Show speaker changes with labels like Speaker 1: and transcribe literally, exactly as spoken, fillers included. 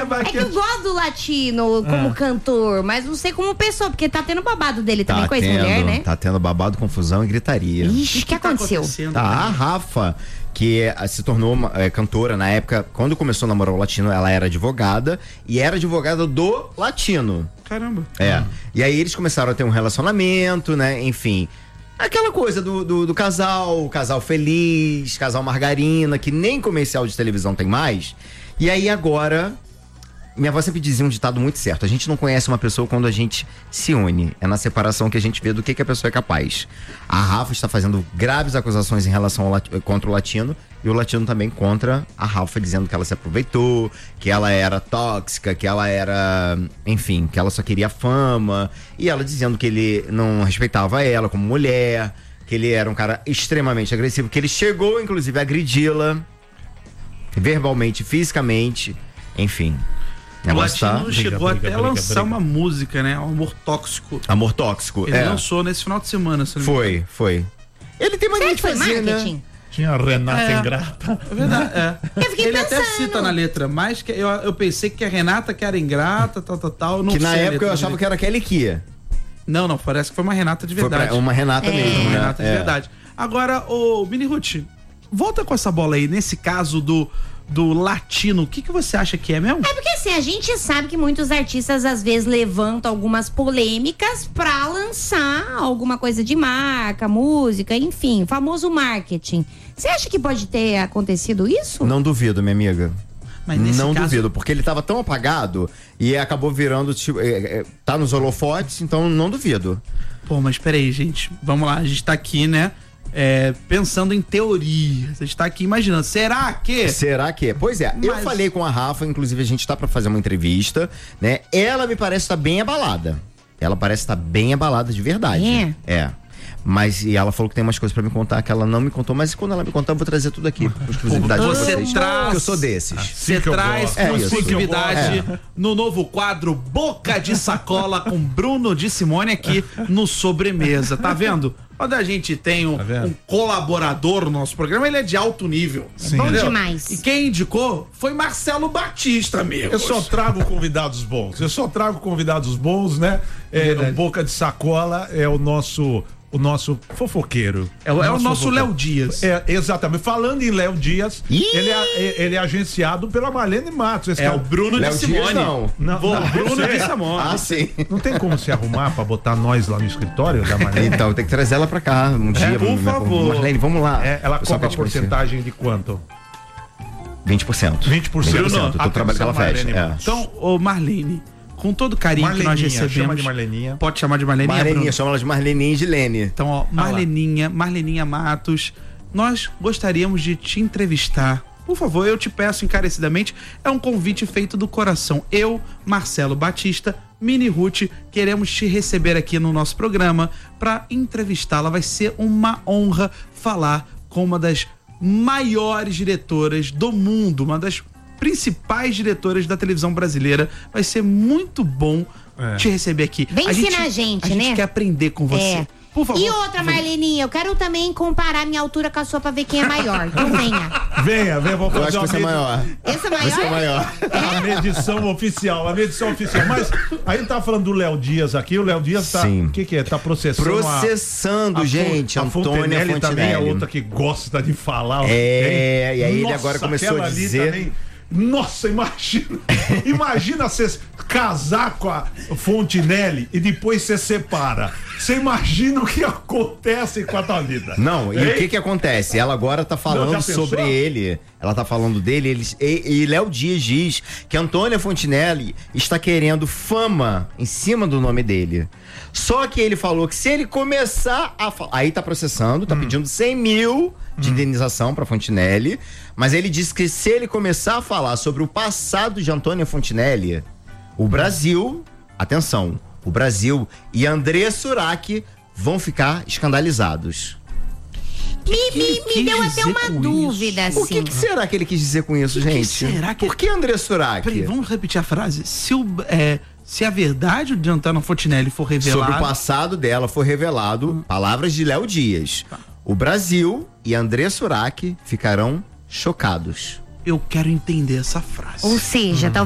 Speaker 1: vai
Speaker 2: É que eu gosto do Latino como ah. cantor, mas não sei como pessoa, porque tá tendo babado dele
Speaker 3: tá
Speaker 2: também com a
Speaker 3: tendo,
Speaker 2: ex-mulher, né?
Speaker 3: Tá tendo babado, confusão e gritaria.
Speaker 2: Ixi, o que, que
Speaker 1: tá
Speaker 2: aconteceu?
Speaker 3: Tá, a Rafa, que é, se tornou uma, é, cantora na época, quando começou a namorar o Latino, ela era advogada e era advogada do Latino.
Speaker 1: Caramba.
Speaker 3: É. Hum. E aí eles começaram a ter um relacionamento, né? Enfim. Aquela coisa do, do, do casal, casal feliz, casal margarina, que nem comercial de televisão tem mais. E aí agora, minha avó sempre dizia um ditado muito certo: a gente não conhece uma pessoa quando a gente se une. É na separação que a gente vê do que, que a pessoa é capaz. A Rafa está fazendo graves acusações em relação ao, contra o Latino, e o Latino também contra a Rafa, dizendo que ela se aproveitou, que ela era tóxica, que ela era, enfim, que ela só queria fama, e ela dizendo que ele não respeitava ela como mulher, que ele era um cara extremamente agressivo, que ele chegou inclusive a agredi-la verbalmente, fisicamente, enfim.
Speaker 1: O Latino tá... chegou briga, até a lançar briga. uma música, né? Amor Tóxico.
Speaker 3: Amor Tóxico,
Speaker 1: Ele
Speaker 3: é.
Speaker 1: lançou nesse final de semana. Se não
Speaker 3: foi, foi. Ele tem mania de fazer, né?
Speaker 4: Tinha a Renata
Speaker 1: é,
Speaker 4: Ingrata.
Speaker 1: É verdade, é.
Speaker 2: Eu fiquei
Speaker 1: Ele
Speaker 2: pensando.
Speaker 1: até cita na letra, mas que eu, eu pensei que a Renata que era ingrata, tal, tal, tal. Não
Speaker 3: que na
Speaker 1: sei
Speaker 3: época eu achava que era Kelly Kia.
Speaker 1: Não, não, parece que foi uma Renata de verdade.
Speaker 3: Foi uma Renata
Speaker 1: é.
Speaker 3: mesmo,
Speaker 1: Uma
Speaker 3: né?
Speaker 1: Renata de
Speaker 3: é.
Speaker 1: verdade. Agora, ô Mini Ruth, volta com essa bola aí, nesse caso do... do Latino, o que, que você acha que é mesmo?
Speaker 2: É porque assim, a gente sabe que muitos artistas às vezes levantam algumas polêmicas pra lançar alguma coisa de marca, música, enfim, o famoso marketing. Você acha que pode ter acontecido isso?
Speaker 3: Não duvido, minha amiga.
Speaker 1: Mas nesse
Speaker 3: não
Speaker 1: caso...
Speaker 3: duvido, porque ele tava tão apagado e acabou virando, tipo, é, é, tá nos holofotes, então não duvido.
Speaker 1: Pô, mas peraí, gente, vamos lá, a gente tá aqui, né? É, pensando em teorias, a gente tá aqui imaginando, será que?
Speaker 3: Será que? Pois é,
Speaker 1: Mas...
Speaker 3: eu falei com a Rafa, inclusive a gente tá pra fazer uma entrevista, né? Ela me parece estar tá bem abalada. Ela parece estar tá bem abalada de verdade.
Speaker 2: É.
Speaker 3: É. Mas, e ela falou que tem umas coisas pra me contar que ela não me contou, mas quando ela me contar eu vou trazer tudo aqui, com exclusividade pra
Speaker 1: Você
Speaker 3: vocês.
Speaker 1: traz...
Speaker 3: Eu sou desses.
Speaker 1: Você traz
Speaker 3: é
Speaker 1: exclusividade
Speaker 3: é.
Speaker 1: no novo quadro Boca de Sacola com Bruno de Simone aqui no Sobremesa, tá vendo? Quando a gente tem um, tá um colaborador no nosso programa, ele é de alto nível.
Speaker 2: Sim. Bom demais.
Speaker 1: E quem indicou foi Marcelo Batista, amigo.
Speaker 4: Eu só trago convidados bons. Eu só trago convidados bons, né? É, o Boca de Sacola é o nosso... O nosso fofoqueiro.
Speaker 1: É o, é o nosso Léo Dias.
Speaker 4: É, exatamente. Falando em Léo Dias, ele é, ele é agenciado pela Marlene Matos. Esse
Speaker 1: é
Speaker 4: cara...
Speaker 1: o Bruno
Speaker 3: Léo
Speaker 1: de Simone.
Speaker 3: Dias, não.
Speaker 4: Não,
Speaker 1: Vou,
Speaker 4: não,
Speaker 1: Bruno
Speaker 4: é.
Speaker 1: de Simone.
Speaker 3: Ah, sim.
Speaker 4: Não tem como se arrumar pra botar nós lá no escritório da Marlene?
Speaker 3: Então, tem que trazer ela pra cá um dia.
Speaker 1: É, por favor.
Speaker 3: Marlene, vamos lá.
Speaker 4: É, ela cobra a porcentagem de quanto?
Speaker 3: vinte por cento.
Speaker 4: vinte por cento.
Speaker 3: vinte por cento do trabalho que ela faz. É.
Speaker 1: Então, ô Marlene, com todo o carinho que nós recebemos.
Speaker 4: Chama de Marleninha.
Speaker 1: Pode chamar de Marleninha,
Speaker 3: Marleninha,
Speaker 1: Bruno?
Speaker 3: chama ela de Marleninha e de Lene.
Speaker 1: Então, ó, Marleninha, Marleninha Matos, nós gostaríamos de te entrevistar. Por favor, eu te peço encarecidamente, é um convite feito do coração. Eu, Marcelo Batista, Mini Ruth, queremos te receber aqui no nosso programa para entrevistá-la. Vai ser uma honra falar com uma das maiores diretoras do mundo, uma das principais diretoras da televisão brasileira. Vai ser muito bom é. te receber aqui.
Speaker 2: Vem
Speaker 1: a
Speaker 2: ensinar
Speaker 1: gente,
Speaker 2: a gente,
Speaker 1: a
Speaker 2: né?
Speaker 1: A gente quer aprender com você.
Speaker 2: É.
Speaker 1: Por favor.
Speaker 2: E outra, Marleninha, eu quero também comparar minha altura com a sua pra ver quem é maior. Então venha.
Speaker 4: Venha, venha, vou fazer
Speaker 3: Eu acho que você é maior.
Speaker 2: Esse é maior?
Speaker 3: Você é maior.
Speaker 4: A medição oficial, a medição oficial. Mas a gente tá falando do Léo Dias aqui, o Léo Dias tá, o que que é? Tá processando
Speaker 3: Processando,
Speaker 4: a, a
Speaker 3: gente,
Speaker 4: a
Speaker 3: Antônia
Speaker 4: Fontenelle.
Speaker 3: Fontenelle
Speaker 4: Também é outra que gosta de falar.
Speaker 3: É,
Speaker 4: hein?
Speaker 3: e aí
Speaker 4: Nossa,
Speaker 3: ele agora começou a dizer...
Speaker 4: Também, nossa, imagina, imagina você casar com a Fontenelle e depois você separa. Você imagina o que acontece com a tua vida.
Speaker 3: Não, e Ei? o que que acontece? Ela agora tá falando Não, sobre ele, ela tá falando dele, eles, e, e Léo Dias diz que Antônia Fontenelle está querendo fama em cima do nome dele. Só que ele falou que se ele começar a falar, aí tá processando, tá hum. pedindo cem mil de hum. indenização pra Fontenelle, mas ele disse que se ele começar a falar sobre o passado de Antônia Fontenelle, o Brasil, atenção, o Brasil e André Surak vão ficar escandalizados.
Speaker 2: Me, me, me deu até uma dúvida,
Speaker 3: isso?
Speaker 2: assim.
Speaker 3: O que, que será que ele quis dizer com isso, que gente?
Speaker 1: Que será que...
Speaker 3: Por que André Surak?
Speaker 1: Peraí, vamos repetir a frase. Se, o, é, se a verdade de Antônia Fontenelle for revelada...
Speaker 3: Sobre o passado dela for revelado, hum. palavras de Léo Dias. Tá. O Brasil e André Surak ficarão chocados.
Speaker 1: Eu quero entender essa frase.
Speaker 2: Ou seja, hum. talvez